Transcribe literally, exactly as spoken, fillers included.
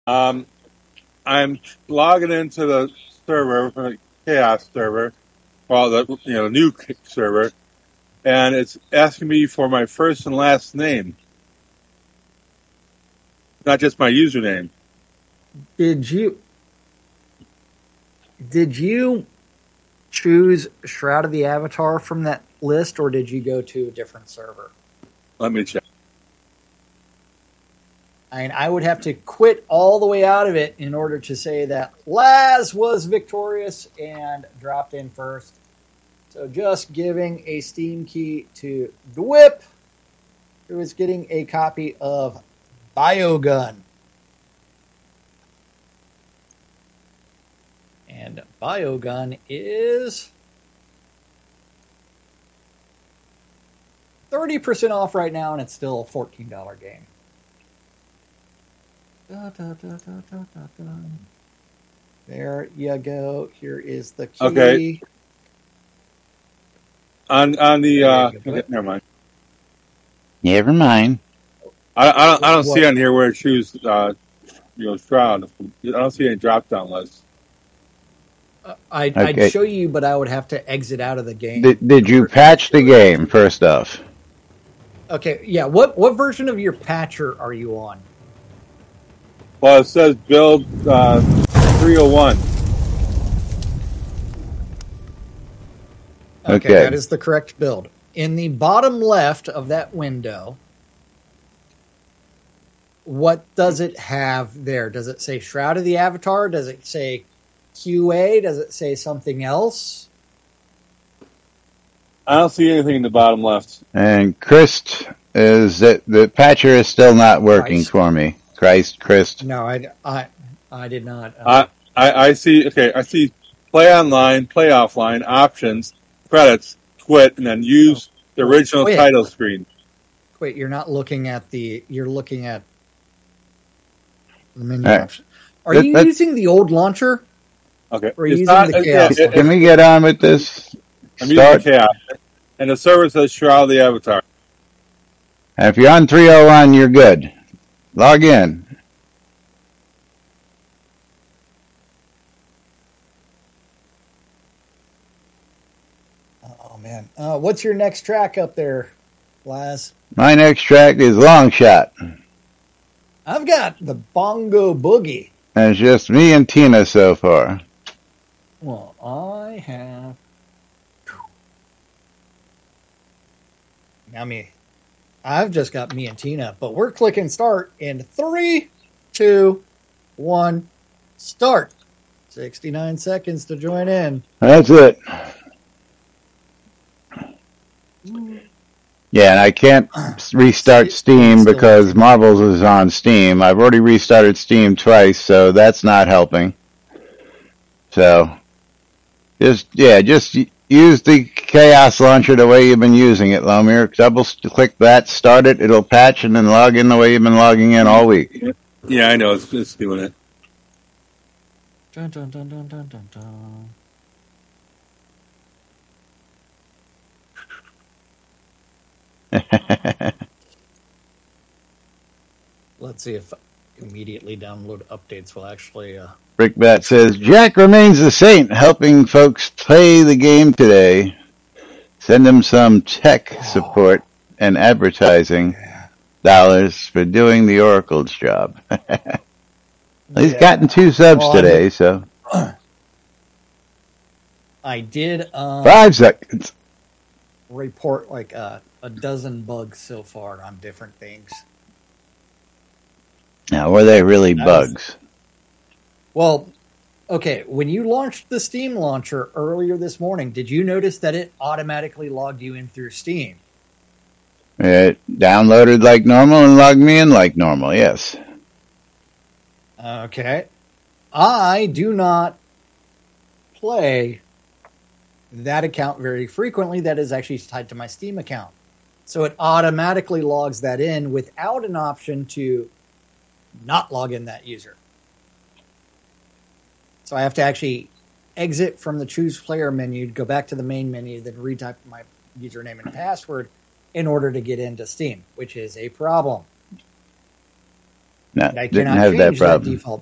Um, I'm logging into the server, the Chaos server, well, the you know new server, and it's asking me for my first and last name, not just my username. Did you did you choose Shroud of the Avatar from that list, or did you go to a different server? Let me check. I mean, I would have to quit all the way out of it in order to say that Laz was victorious and dropped in first. So just giving a Steam key to the Whip, who is getting a copy of Biogun. And Biogun is thirty percent off right now, and it's still a fourteen dollars game. Da, da, da, da, da, da. There you go. Here is the key. Okay. On on the uh, okay, never mind. Never mind. I, I don't I don't what? see on here where it choose uh, you know Shroud. I don't see any drop down lists. Uh, I'd, okay. I'd show you, but I would have to exit out of the game. Did, did you patch the game first off? Okay, yeah. What what version of your patcher are you on? Well, it says build uh, three oh one. Okay, okay, that is the correct build. In the bottom left of that window, what does it have there? Does it say Shroud of the Avatar? Does it say Q A? Does it say something else? I don't see anything in the bottom left. And Christ is that the patcher is still not working Christ. for me. Christ, Christ. No, I, I, I did not. Uh, I, I, I see. Okay, I see. Play online, play offline, options, credits, quit, and then use oh, the original wait, title screen. Wait, you're not looking at the. You're looking at the menu right. option. Are that, you that, using the old launcher? Okay. Or are you using not, the Chaos? It, Can we get on with this? I'm Start. using Chaos, and the server says Shroud of the Avatar. And if you're on three oh one, you're good. Log in. Oh, man. Uh, what's your next track up there, Laz? My next track is Long Shot. I've got the Bongo Boogie. And it's just me and Tina so far. Well, I have... Now me... I've just got me and Tina, but we're clicking start in three, two, one, start. sixty-nine seconds to join in. That's it. Yeah, and I can't restart Steam because Marvels is on Steam. I've already restarted Steam twice, so that's not helping. So, just, yeah, just use the Chaos Launcher the way you've been using it, Lomir. Double click that, start it, it'll patch, and then log in the way you've been logging in all week. Yeah, I know. It's, it's doing it. Dun, dun, dun, dun, dun, dun, dun. Let's see if immediately download updates will actually... Uh... Brickbat says, Jack remains the saint, helping folks play the game today. Send him some tech oh. support and advertising yeah. dollars for doing the Oracle's job. He's yeah. gotten two subs well, today, so... I did... Um, Five seconds. Report like a, a dozen bugs so far on different things. Now, were they really that bugs? Was, well, okay, when you launched the Steam launcher earlier this morning, did you notice that it automatically logged you in through Steam? It downloaded like normal and logged me in like normal, yes. Okay. I do not play that account very frequently. That is actually tied to my Steam account. So it automatically logs that in without an option to not log in that user. So I have to actually exit from the choose player menu, go back to the main menu, then retype my username and password in order to get into Steam, which is a problem. No, I didn't cannot have that change that problem. default